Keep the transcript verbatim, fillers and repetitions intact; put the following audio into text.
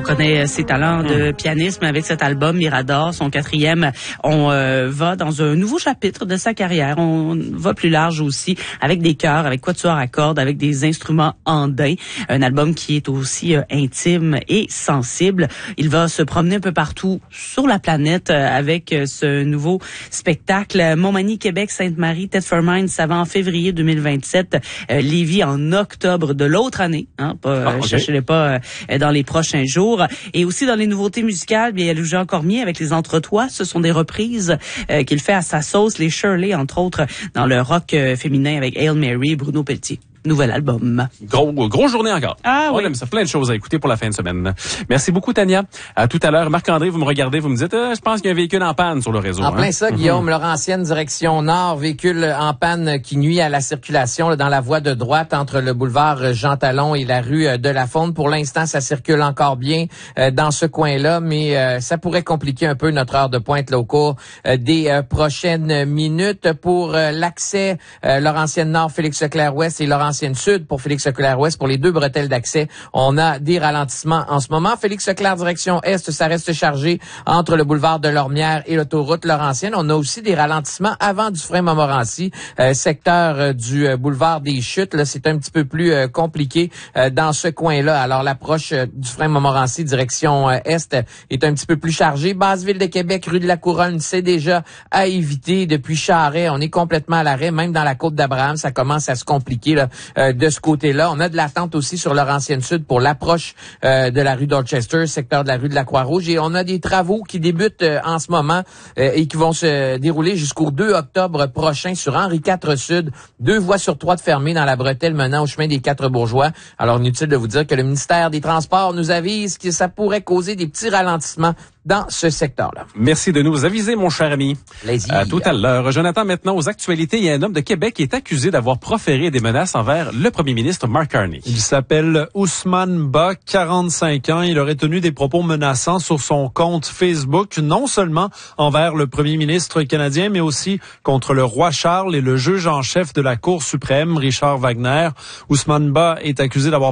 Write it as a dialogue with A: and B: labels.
A: connaît ses talents de pianiste, mais avec cet album Mirador, son quatrième, on euh, va dans un nouveau chapitre de sa carrière. On va plus large aussi, avec des chœurs, avec quatuor à cordes, avec des instruments andins. Un album qui est aussi euh, intime et sensible. Il va se promener un peu partout sur la planète euh, avec euh, ce nouveau spectacle. Montmagny, Québec, Sainte-Marie, Thetford Mines, ça va en février deux mille vingt-sept. Euh, Lévis en octobre de l'autre année. Hein, pas, euh, ah, okay. Cherchez-les pas euh, dans les prochains jours. Et aussi dans les nouveautés musicales, bien, il y a le Jean Cormier avec les Entretoits. Ce sont des reprises euh, qu'il fait à sa sauce. Les Shirley, entre autres, dans le rock euh, féminin avec Hail Mary et Bruno Pelletier. Nouvel album.
B: Gros, gros journée encore.
A: Ah
B: On
A: oui.
B: aime ça. Plein de choses à écouter pour la fin de semaine. Merci beaucoup, Tania. À tout à l'heure. Marc-André, vous me regardez, vous me dites, euh, je pense qu'il y a un véhicule en panne sur le réseau.
C: En
B: hein?
C: plein ça, Guillaume, mm-hmm. Laurentienne, direction nord, véhicule en panne qui nuit à la circulation là, dans la voie de droite entre le boulevard Jean Talon et la rue de la Faune. Pour l'instant, ça circule encore bien euh, dans ce coin-là, mais euh, ça pourrait compliquer un peu notre heure de pointe là, au cours euh, des euh, prochaines minutes. Pour euh, l'accès euh, Laurentienne Nord, Félix-Leclerc-Ouest et Laurentienne Sud pour Félix Félix-Leclerc-Ouest, pour les deux bretelles d'accès, on a des ralentissements en ce moment. Félix-Leclerc, direction Est, ça reste chargé entre le boulevard de Lormière et l'autoroute Laurentienne. On a aussi des ralentissements avant du frein Montmorency, euh, secteur euh, du euh, boulevard des Chutes. Là, c'est un petit peu plus euh, compliqué euh, dans ce coin-là. Alors, l'approche euh, du frein Montmorency, direction euh, Est, est un petit peu plus chargée. Basse-Ville de Québec, rue de la Couronne, c'est déjà à éviter. Depuis Charest, on est complètement à l'arrêt. Même dans la côte d'Abraham, ça commence à se compliquer là, euh, de ce côté là. On a de l'attente aussi sur Laurentienne Sud pour l'approche euh, de la rue Dorchester, secteur de la rue de la Croix-Rouge. Et on a des travaux qui débutent euh, en ce moment euh, et qui vont se dérouler jusqu'au deux octobre prochain sur Henri quatre Sud. Deux voies sur trois de fermées dans la bretelle menant au chemin des Quatre Bourgeois. Alors, inutile de vous dire que le ministère des Transports nous avise que ça pourrait causer des petits ralentissements dans ce secteur-là.
B: Merci de nous aviser, mon cher ami.
C: Plaisir.
B: À tout à l'heure. Jonathan, maintenant, aux actualités, il y a un homme de Québec qui est accusé d'avoir proféré des menaces envers le premier ministre Mark Carney.
D: Il s'appelle Ousmane Ba, quarante-cinq ans. Il aurait tenu des propos menaçants sur son compte Facebook, non seulement envers le premier ministre canadien, mais aussi contre le roi Charles et le juge en chef de la Cour suprême, Richard Wagner. Ousmane Ba est accusé d'avoir